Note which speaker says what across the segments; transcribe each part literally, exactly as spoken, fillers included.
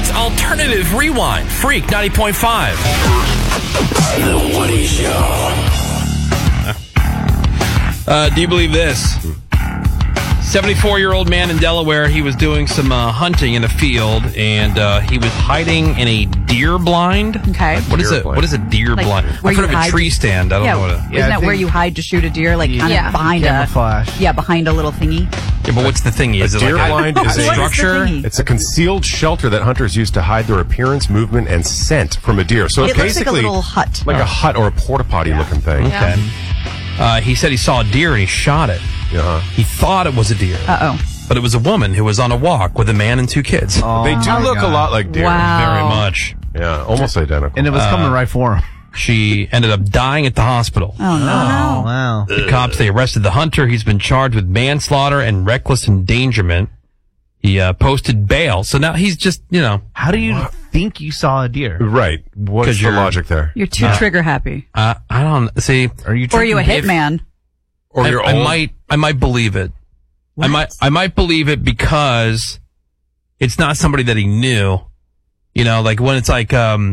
Speaker 1: It's Alternative Rewind. Freak ninety point five.
Speaker 2: The Woody Show.
Speaker 1: Uh, do you believe this? seventy-four-year-old man in Delaware, he was doing some uh, hunting in a field, and uh, he was hiding in a deer blind.
Speaker 3: Okay.
Speaker 1: What is
Speaker 4: Deer
Speaker 1: it?
Speaker 4: blind.
Speaker 1: What is a deer
Speaker 3: Like,
Speaker 1: blind?
Speaker 3: where
Speaker 1: I've heard
Speaker 3: you
Speaker 1: of a
Speaker 3: hide-
Speaker 1: tree stand. I don't
Speaker 3: yeah,
Speaker 1: know what a...
Speaker 3: isn't
Speaker 4: Yeah, I
Speaker 3: that
Speaker 4: think-
Speaker 3: where you hide to shoot a deer, like kind
Speaker 5: Yeah.
Speaker 3: of behind
Speaker 4: Camouflage.
Speaker 3: a yeah, behind a little thingy?
Speaker 1: Yeah, but what's the thingy? Is it
Speaker 4: deer
Speaker 1: like
Speaker 4: blind
Speaker 1: a,
Speaker 4: is
Speaker 1: a
Speaker 4: a-
Speaker 1: structure?
Speaker 3: What is the thingy?
Speaker 4: It's a concealed shelter that hunters use to hide their appearance, movement, and scent from a deer. So
Speaker 3: It
Speaker 4: it's
Speaker 3: looks like a
Speaker 4: basically
Speaker 3: little hut.
Speaker 4: like a hut or a porta potty looking thing.
Speaker 1: Okay. Uh, he said he saw a deer and he shot it.
Speaker 4: Uh-huh.
Speaker 1: He thought it was a deer.
Speaker 3: Uh-oh.
Speaker 1: But it was a woman who was on a walk with a man and two kids.
Speaker 4: Oh, they do
Speaker 3: my
Speaker 4: look a
Speaker 3: God.
Speaker 4: lot like deer.
Speaker 3: Wow.
Speaker 1: Very much.
Speaker 4: Yeah, almost identical.
Speaker 6: And it was coming right for him.
Speaker 1: She ended up dying at the hospital.
Speaker 3: Oh, no.
Speaker 6: Oh, wow.
Speaker 1: The cops, they arrested the hunter. He's been charged with manslaughter and reckless endangerment. He uh, posted bail. So now he's just, you know,
Speaker 6: How do you think you saw a deer?
Speaker 4: Right. What's
Speaker 1: 'Cause
Speaker 4: the
Speaker 1: you're-
Speaker 4: logic there?
Speaker 3: You're too trigger happy.
Speaker 1: uh, I don't see.
Speaker 6: Are you?
Speaker 3: Or are you a
Speaker 6: tricking-
Speaker 3: hitman?
Speaker 4: Or
Speaker 1: I,
Speaker 4: you're
Speaker 1: I
Speaker 4: old?
Speaker 1: might, I might believe it. I
Speaker 3: What?
Speaker 1: might, I might believe it because it's not somebody that he knew. You know, like when it's like, um,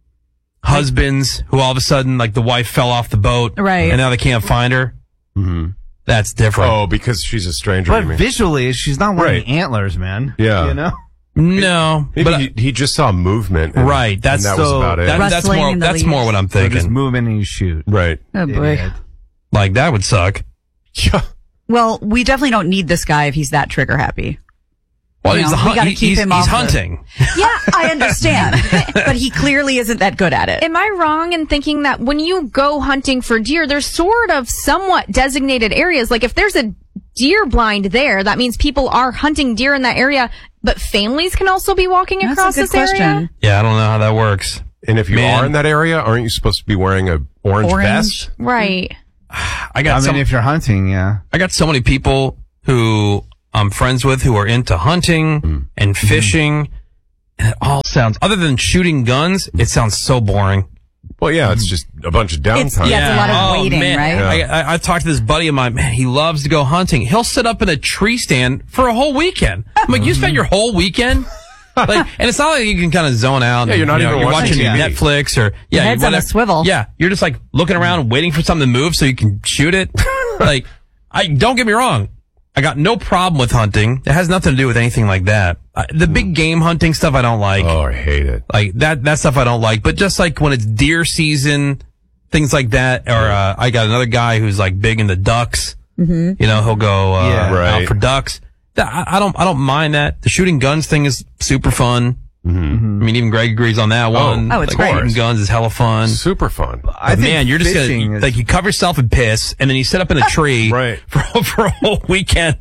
Speaker 1: husbands who all of a sudden, like the wife fell off the boat.
Speaker 3: Right.
Speaker 1: And now they can't find her.
Speaker 4: Mhm.
Speaker 1: That's different.
Speaker 4: Oh, because she's a stranger.
Speaker 6: But
Speaker 4: you mean?
Speaker 6: visually, she's not wearing
Speaker 4: Right.
Speaker 6: antlers, man.
Speaker 4: Yeah.
Speaker 6: You know?
Speaker 1: No.
Speaker 4: Maybe
Speaker 1: but,
Speaker 4: he, he just saw movement. And,
Speaker 1: right. That's
Speaker 4: and that was
Speaker 6: so-
Speaker 4: about it.
Speaker 1: that, that's
Speaker 3: Rustling
Speaker 1: more,
Speaker 3: in the
Speaker 1: that's more
Speaker 3: leaves.
Speaker 1: what I'm
Speaker 6: So just
Speaker 1: thinking.
Speaker 6: move in and you shoot.
Speaker 4: right.
Speaker 3: Oh, boy.
Speaker 6: Idiot.
Speaker 1: Like that would suck.
Speaker 4: Yeah.
Speaker 3: Well, we definitely don't need this guy if he's that trigger happy.
Speaker 1: Well,
Speaker 3: You
Speaker 1: he's,
Speaker 3: know,
Speaker 1: the
Speaker 3: we
Speaker 1: hun-
Speaker 3: gotta
Speaker 1: he-
Speaker 3: keep
Speaker 1: he's,
Speaker 3: him
Speaker 1: he's
Speaker 3: off the-
Speaker 1: hunting.
Speaker 3: Yeah, I understand. But he clearly isn't that good at it.
Speaker 5: Am I wrong in thinking that when you go hunting for deer, there's sort of somewhat designated areas? Like if there's a deer blind there, that means people are hunting deer in that area, but families can also be walking
Speaker 3: That's
Speaker 5: across
Speaker 3: a good
Speaker 5: this
Speaker 3: question.
Speaker 5: area?
Speaker 1: Yeah, I don't know how that works.
Speaker 4: And if you
Speaker 1: Man.
Speaker 4: are in that area, aren't you supposed to be wearing a orange,
Speaker 3: Orange.
Speaker 4: vest?
Speaker 5: Right.
Speaker 1: I got
Speaker 6: I mean,
Speaker 1: some,
Speaker 6: if you're hunting, yeah.
Speaker 1: I got so many people who I'm friends with who are into hunting
Speaker 4: Mm.
Speaker 1: and fishing, and it all sounds, other than shooting guns, it sounds so boring.
Speaker 4: Well, yeah, it's just a bunch of downtime.
Speaker 3: It's- yeah, it's a lot of
Speaker 1: Oh,
Speaker 3: waiting,
Speaker 1: man.
Speaker 3: right?
Speaker 1: I, I, I talked to this buddy of mine. Man, he loves to go hunting. He'll sit up in a tree stand for a whole weekend. I'm like, you spent your whole weekend? Like, and it's not like you can kind of zone out.
Speaker 4: Yeah,
Speaker 1: and,
Speaker 4: you're not
Speaker 1: you know,
Speaker 4: even
Speaker 1: you're
Speaker 4: watching
Speaker 1: watching
Speaker 4: T V.
Speaker 1: Netflix or yeah,
Speaker 3: head's
Speaker 1: you-
Speaker 3: on a
Speaker 1: whatever.
Speaker 3: swivel.
Speaker 1: Yeah, you're just like looking around, waiting for something to move so you can shoot it. Like, I don't get me wrong. I got no problem with hunting. It has nothing to do with anything like that. Uh, the big game hunting stuff I don't like.
Speaker 4: Oh, I hate it.
Speaker 1: Like that, that stuff I don't like. But just like when it's deer season, things like that. Or, uh, I got another guy who's like big into ducks. Mm-hmm. You know, he'll go, uh,
Speaker 6: Yeah.
Speaker 4: Right.
Speaker 1: out for ducks. That- I, I don't, I don't mind that. The shooting guns thing is super fun.
Speaker 4: Mm-hmm.
Speaker 1: I mean, even Greg agrees on that one.
Speaker 3: Oh, it's
Speaker 1: like,
Speaker 3: great.
Speaker 1: shooting guns is hella fun.
Speaker 4: Super fun.
Speaker 6: I
Speaker 1: But
Speaker 6: think
Speaker 1: man, you're just
Speaker 6: fishing
Speaker 1: gonna,
Speaker 6: is-
Speaker 1: like, you cover yourself in piss and then you sit up in a tree
Speaker 4: Right.
Speaker 1: for, for a whole weekend.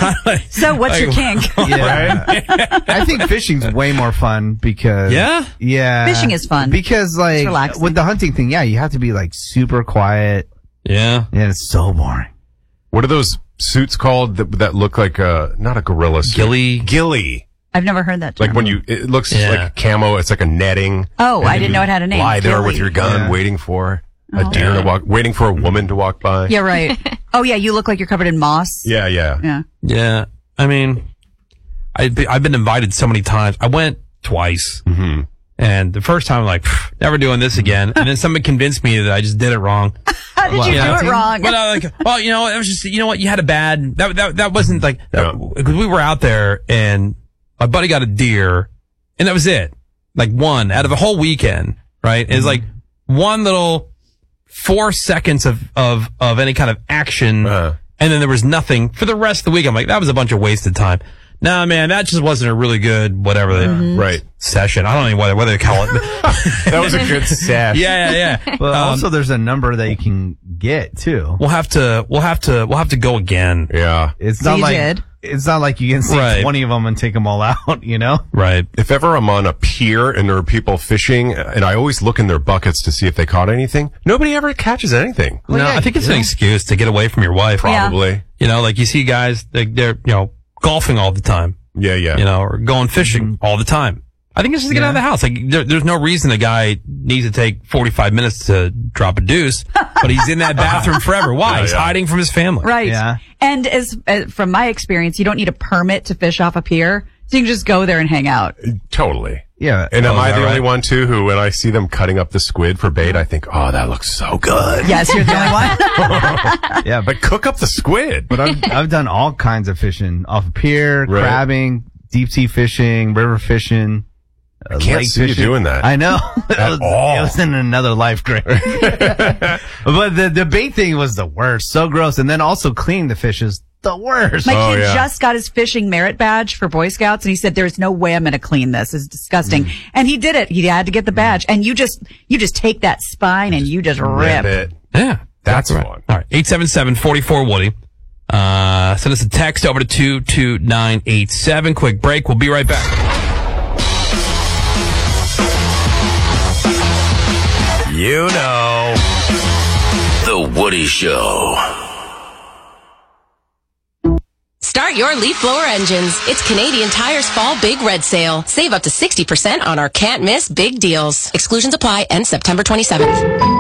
Speaker 3: So what's your kink?
Speaker 6: Yeah. I think fishing's way more fun because
Speaker 1: Yeah?
Speaker 6: yeah,
Speaker 3: Fishing is fun.
Speaker 6: because like
Speaker 3: relaxing.
Speaker 6: with the hunting thing, yeah, you have to be like super quiet,
Speaker 1: Yeah.
Speaker 6: and it's so boring.
Speaker 4: What are those suits called that, that look like a, not a gorilla suit?
Speaker 1: Ghillie.
Speaker 4: Ghillie.
Speaker 3: I've never heard that term.
Speaker 4: Like when you, it looks
Speaker 1: Yeah.
Speaker 4: like camo. It's like a netting.
Speaker 3: Oh,
Speaker 4: And
Speaker 3: I
Speaker 4: then
Speaker 3: didn't
Speaker 4: you
Speaker 3: know it had a name.
Speaker 4: Lie there with
Speaker 3: Ghillie.
Speaker 4: your gun,
Speaker 6: Yeah.
Speaker 4: waiting for a
Speaker 3: Oh.
Speaker 4: deer
Speaker 1: Yeah.
Speaker 4: to walk, waiting for a woman to walk by.
Speaker 3: Yeah, right. Oh, yeah, you look like you're covered in moss.
Speaker 4: Yeah, yeah.
Speaker 3: Yeah.
Speaker 1: Yeah. I mean, I've been, I've been invited so many times. I went twice.
Speaker 4: Mm-hmm.
Speaker 1: And the first time, I'm like, "Pff, never doing this again. And then somebody convinced me that I just did it wrong.
Speaker 3: How did
Speaker 6: What,
Speaker 3: you do
Speaker 6: hunting?
Speaker 3: it wrong?
Speaker 1: But I like, well, you know, it was just, you know what, you had a bad, that, that, that wasn't like,
Speaker 4: Yeah.
Speaker 1: because we were out there and my buddy got a deer and that was it. Like one out of a whole weekend, right? It's like one little four seconds of, of, of any kind of action.
Speaker 4: Uh-huh.
Speaker 1: And then there was nothing for the rest of the week. I'm like, that was a bunch of wasted time. Nah, man, that just wasn't a really good, whatever, the
Speaker 4: Right.
Speaker 1: session. I don't know whether, whether they call it.
Speaker 4: That was a good sesh.
Speaker 1: yeah, yeah, yeah.
Speaker 6: But
Speaker 1: Um,
Speaker 6: also, there's a number that you can get too.
Speaker 1: we'll have to, we'll have to, we'll have to go again.
Speaker 4: Yeah.
Speaker 6: It's
Speaker 3: So
Speaker 6: not
Speaker 3: you
Speaker 6: like
Speaker 3: did?
Speaker 6: it's not like you can see
Speaker 1: Right.
Speaker 6: twenty of them and take them all out. You know.
Speaker 1: Right.
Speaker 4: If ever I'm on a pier and there are people fishing, and I always look in their buckets to see if they caught anything, nobody ever catches anything.
Speaker 1: no, I think it's an excuse to get away from your wife.
Speaker 3: Yeah.
Speaker 4: Probably.
Speaker 1: You know, like you see guys, they, they're, you know, golfing all the time,
Speaker 4: Yeah, yeah.
Speaker 1: you know, or going fishing all the time. I think it's just to get out of the house. Like, there, there's no reason a guy needs to take forty-five minutes to drop a deuce, but he's in that bathroom forever. Why?
Speaker 4: Yeah,
Speaker 1: He's
Speaker 4: yeah.
Speaker 1: hiding from his family.
Speaker 3: Right.
Speaker 6: Yeah.
Speaker 3: And as, as from my experience, you don't need a permit to fish off a pier, so you can just go there and hang out.
Speaker 4: Totally.
Speaker 6: Yeah.
Speaker 4: And am
Speaker 1: Oh,
Speaker 4: I
Speaker 1: is
Speaker 4: the
Speaker 1: that
Speaker 4: only
Speaker 1: right?
Speaker 4: one, too, who when I see them cutting up the squid for bait, I think, oh, that looks so good.
Speaker 3: Yes, you're the only one.
Speaker 6: Yeah, but
Speaker 4: But cook up the squid.
Speaker 6: but I've I've done all kinds of fishing off a pier,
Speaker 4: Right.
Speaker 6: crabbing, deep sea fishing, river fishing. Uh,
Speaker 4: can't
Speaker 6: lake
Speaker 4: see you
Speaker 6: fishing.
Speaker 4: doing that.
Speaker 6: I know. it, was,
Speaker 4: all.
Speaker 6: it was in another life, Greg. But the the bait thing was the worst. So gross. And then also cleaning the fish is the worst.
Speaker 3: My
Speaker 4: Oh,
Speaker 3: kid
Speaker 4: yeah.
Speaker 3: just got his fishing merit badge for Boy Scouts, and he said, "There's no way I'm going to clean this. It's disgusting."
Speaker 4: Mm.
Speaker 3: And he did it. He had to get the badge, and you just you just take that spine and you just rip.
Speaker 4: Rip it.
Speaker 1: Yeah.
Speaker 4: That's
Speaker 1: right.
Speaker 4: fun.
Speaker 1: All right. eight seven seven, four four, Woody. Uh, send us a text over to two two nine eight seven. Quick break. We'll be right back.
Speaker 2: You know. The Woody Show.
Speaker 7: Start your leaf blower engines. It's Canadian Tire's Fall Big Red Sale. Save up to sixty percent on our can't miss big deals. Exclusions apply. End September twenty-seventh.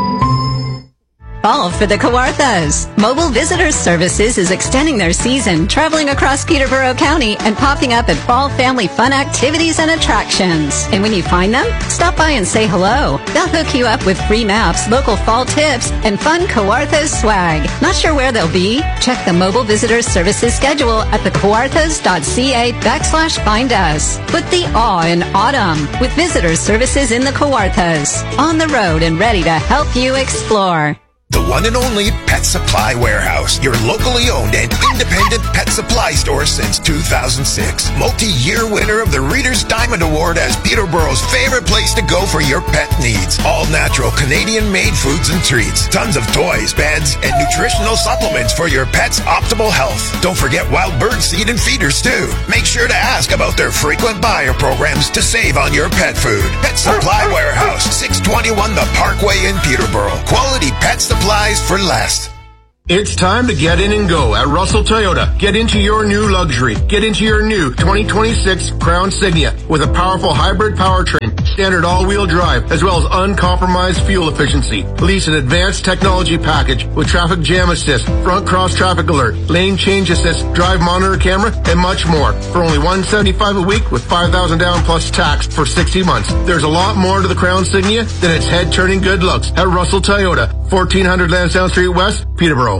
Speaker 8: Fall for the Kawarthas. Mobile Visitor Services is extending their season, traveling across Peterborough County and popping up at fall family fun activities and attractions. And when you find them, stop by and say hello. They'll hook you up with free maps, local fall tips, and fun Kawarthas swag. Not sure where they'll be? Check the Mobile Visitor Services schedule at thecawarthas.ca backslash find us. Put the awe in autumn with Visitor Services in the Kawarthas. On the road and ready to help you explore.
Speaker 9: The one and only Pet Supply Warehouse, your locally owned and independent pet supply store since two thousand six. Multi-year winner of the Reader's Diamond Award as Peterborough's favorite place to go for your pet needs. All natural Canadian-made foods and treats. Tons of toys, beds, and nutritional supplements for your pet's optimal health. Don't forget wild bird seed and feeders too. Make sure to ask about their frequent buyer programs to save on your pet food. Pet Supply Warehouse, six twenty-one The Parkway in Peterborough. Quality pet supplies for less.
Speaker 10: It's time to get in and go at Russell Toyota. Get into your new luxury. Get into your new twenty twenty-six Crown Signia with a powerful hybrid powertrain, standard all-wheel drive, as well as uncompromised fuel efficiency. Lease an advanced technology package with traffic jam assist, front cross traffic alert, lane change assist, drive monitor camera, and much more. For only one hundred seventy-five dollars a week with five thousand dollars down plus tax for sixty months. There's a lot more to the Crown Signia than its head-turning good looks at Russell Toyota, fourteen hundred Lansdowne Street West, Peterborough.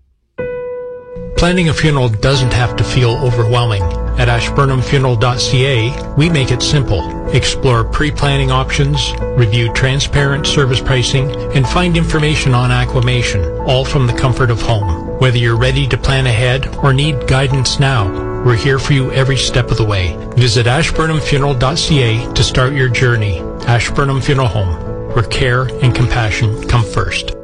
Speaker 11: Planning a funeral doesn't have to feel overwhelming. At ashburnham funeral dot c a, we make it simple. Explore pre-planning options, review transparent service pricing, and find information on acclimation, all from the comfort of home. Whether you're ready to plan ahead or need guidance now, we're here for you every step of the way. Visit ashburnham funeral dot c a to start your journey. Ashburnham Funeral Home, where care and compassion come first.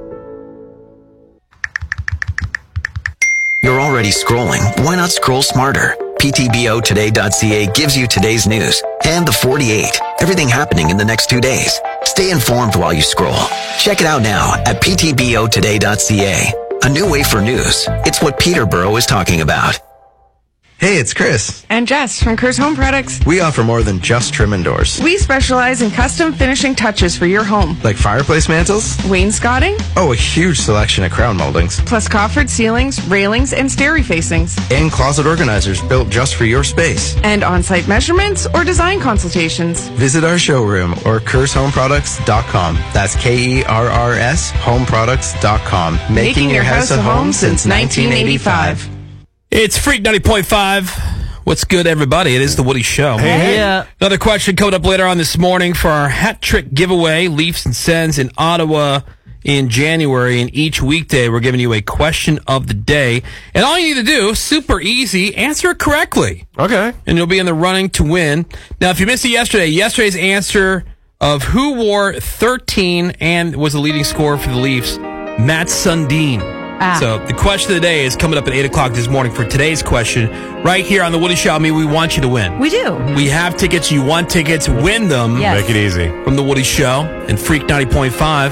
Speaker 12: You're already scrolling. Why not scroll smarter? P T B O today dot c a gives you today's news and the forty-eight. Everything happening in the next two days. Stay informed while you scroll. Check it out now at P T B O today dot c a. A new way for news. It's what Peterborough is talking about.
Speaker 13: Hey, it's Chris.
Speaker 14: And Jess from Kerr's Home Products.
Speaker 13: We offer more than just trim and doors.
Speaker 14: We specialize in custom finishing touches for your home.
Speaker 13: Like fireplace mantles?
Speaker 14: Wainscoting?
Speaker 13: Oh, a huge selection of crown moldings.
Speaker 14: Plus coffered ceilings, railings, and stair facings.
Speaker 13: And closet organizers built just for your space.
Speaker 14: And on-site measurements or design consultations.
Speaker 13: Visit our showroom or kerrs home products dot com. That's K E R R S home products dot com. Making,
Speaker 14: Making your house a home since nineteen eighty-five.
Speaker 1: It's Freak ninety point five. What's good, everybody? It is the Woody Show.
Speaker 6: Hey, hey. Yeah.
Speaker 1: Another question coming up later on this morning for our hat trick giveaway. Leafs and Sens in Ottawa in January. And each weekday, we're giving you a question of the day. And all you need to do, super easy, answer it correctly.
Speaker 4: Okay.
Speaker 1: And you'll be in the running to win. Now, if you missed it yesterday, yesterday's answer of who wore thirteen and was the leading scorer for the Leafs, Matt Sundin.
Speaker 3: Ah.
Speaker 1: So the question of the day is coming up at eight o'clock this morning for today's question. Right here on the Woody Show. I mean, we want you to win.
Speaker 3: We do.
Speaker 1: We have tickets. You want tickets. Win them.
Speaker 3: Yes.
Speaker 4: Make it easy.
Speaker 1: From the Woody Show and Freak ninety point five.